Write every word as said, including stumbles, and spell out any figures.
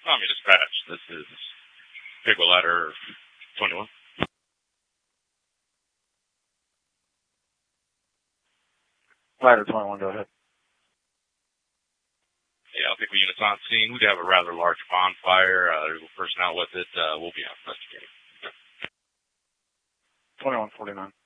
Tommy Dispatch, this is Bigwell Ladder twenty-one. Ladder twenty-one, go ahead. Yeah, I'll pick the units on scene. We have a rather large bonfire. Uh, there's a person out with it. Uh, we'll be out investigating. twenty-one forty-nine.